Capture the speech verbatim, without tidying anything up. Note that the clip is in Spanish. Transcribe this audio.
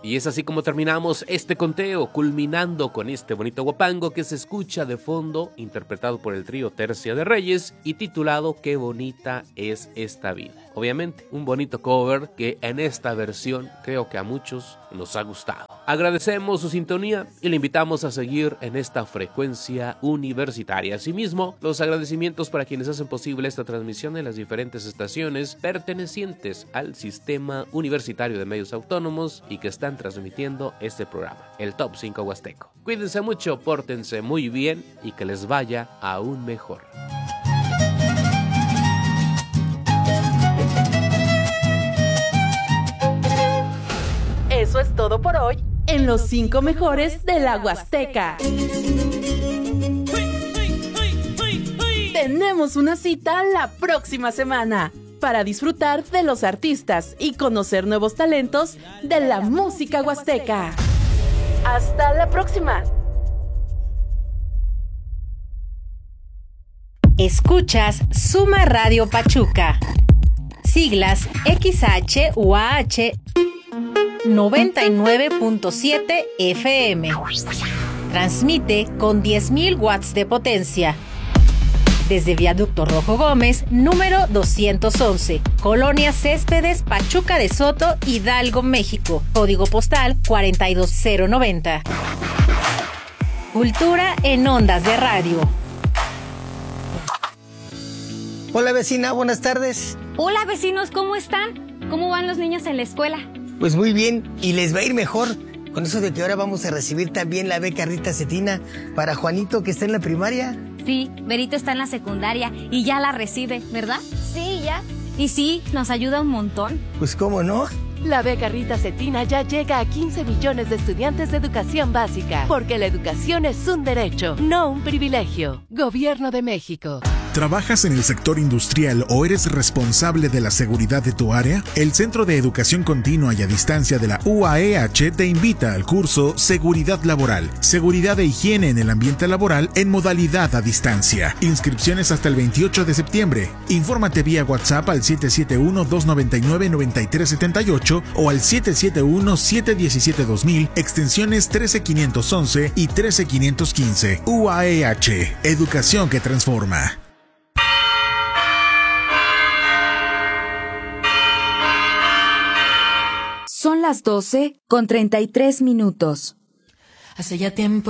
Y es así como terminamos este conteo, culminando con este bonito guapango que se escucha de fondo, interpretado por el trío Tercia de Reyes y titulado Qué bonita es esta vida. Obviamente, un bonito cover que en esta versión creo que a muchos nos ha gustado. Agradecemos su sintonía y le invitamos a seguir en esta frecuencia universitaria. Asimismo, los agradecimientos para quienes hacen posible esta transmisión en las diferentes estaciones pertenecientes al Sistema Universitario de Medios Autónomos y que están transmitiendo este programa, el Top cinco Huasteco. Cuídense mucho, pórtense muy bien y que les vaya aún mejor. Eso es todo por hoy en los cinco mejores de la Huasteca. Tenemos una cita la próxima semana para disfrutar de los artistas y conocer nuevos talentos de la música huasteca. ¡Hasta la próxima! Escuchas Suma Radio Pachuca. Siglas X H U A H noventa y nueve punto siete F M. Transmite con diez mil watts de potencia. Desde Viaducto Rojo Gómez, número doscientos once, Colonia Céspedes, Pachuca de Soto, Hidalgo, México. Código postal cuarenta y dos cero noventa. Cultura en ondas de radio. Hola vecina, buenas tardes. Hola vecinos, ¿cómo están? ¿Cómo van los niños en la escuela? Pues muy bien, y les va a ir mejor con eso de que ahora vamos a recibir también la beca Rita Cetina para Juanito, que está en la primaria. Sí, Berito está en la secundaria y ya la recibe, ¿verdad? Sí, ya. Y sí, nos ayuda un montón. Pues cómo no. La beca Rita Cetina ya llega a quince millones de estudiantes de educación básica, porque la educación es un derecho, no un privilegio. Gobierno de México. ¿Trabajas en el sector industrial o eres responsable de la seguridad de tu área? El Centro de Educación Continua y a Distancia de la U A E H te invita al curso Seguridad Laboral, Seguridad e Higiene en el Ambiente Laboral en modalidad a distancia. Inscripciones hasta el veintiocho de septiembre. Infórmate vía WhatsApp al siete siete uno, dos nueve nueve, nueve tres siete ocho o al siete siete uno, siete uno siete, dos mil, extensiones trece quinientos once y trece quinientos quince. U A E H, Educación que transforma. Son las doce con treinta y tres minutos. Hace ya tiempo